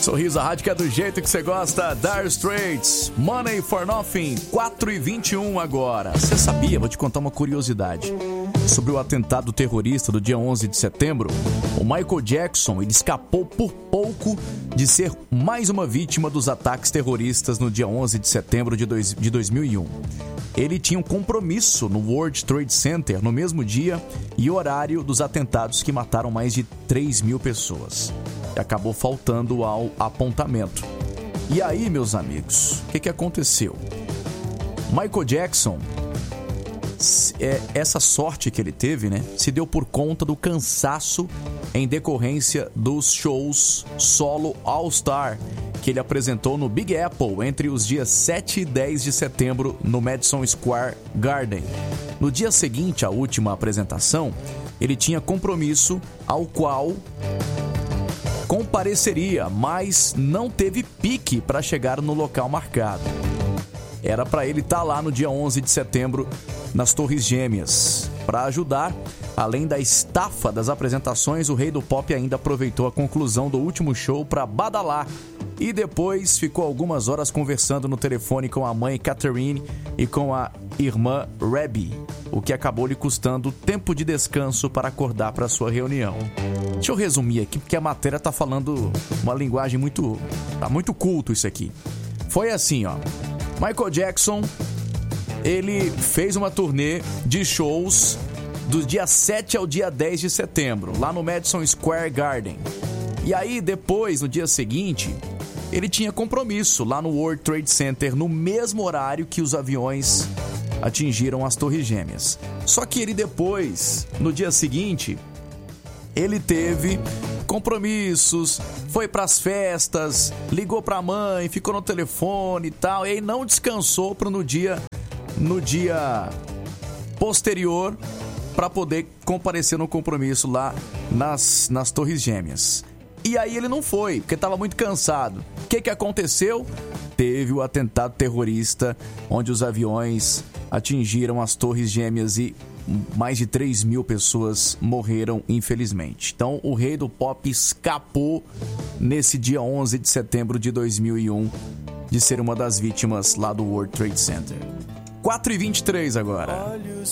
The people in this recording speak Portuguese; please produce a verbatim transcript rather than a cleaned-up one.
Sorriso, a rádio que é do jeito que você gosta. Dire Straits, Money for Nothing, quatro e vinte e um agora. Você sabia? Vou te contar uma curiosidade sobre o atentado terrorista do dia onze de setembro. O Michael Jackson, ele escapou por pouco de ser mais uma vítima dos ataques terroristas no dia onze de setembro de, dois, de dois mil e um. Ele tinha um compromisso no World Trade Center no mesmo dia e horário dos atentados que mataram mais de três mil pessoas. E acabou faltando ao apontamento. E aí, meus amigos, o que, que aconteceu? Michael Jackson, é, essa sorte que ele teve, né, se deu por conta do cansaço em decorrência dos shows solo All Star que ele apresentou no Big Apple entre os dias sete e dez de setembro no Madison Square Garden. No dia seguinte à última apresentação, ele tinha compromisso ao qual compareceria, mas não teve pique para chegar no local marcado. Era para ele estar lá no dia onze de setembro nas Torres Gêmeas. Para ajudar, além da estafa das apresentações, o rei do pop ainda aproveitou a conclusão do último show para badalar e depois ficou algumas horas conversando no telefone com a mãe Catherine e com a irmã Rebby, o que acabou lhe custando tempo de descanso para acordar para sua reunião. Deixa eu resumir aqui, porque a matéria tá falando uma linguagem muito... tá muito culto isso aqui. Foi assim, ó. Michael Jackson, ele fez uma turnê de shows do dia sete ao dia dez de setembro, lá no Madison Square Garden. E aí, depois, no dia seguinte, ele tinha compromisso lá no World Trade Center, no mesmo horário que os aviões atingiram as Torres Gêmeas. Só que ele depois, no dia seguinte, ele teve compromissos, foi pras festas, ligou pra mãe, ficou no telefone e tal, e aí não descansou pro no dia, no dia posterior para poder comparecer no compromisso lá nas, nas Torres Gêmeas. E aí ele não foi, porque estava muito cansado. O que, que aconteceu? Teve o atentado terrorista, onde os aviões atingiram as Torres Gêmeas e mais de três mil pessoas morreram, infelizmente. Então, o rei do pop escapou nesse dia onze de setembro de dois mil e um de ser uma das vítimas lá do World Trade Center. quatro e vinte e três agora. Olhos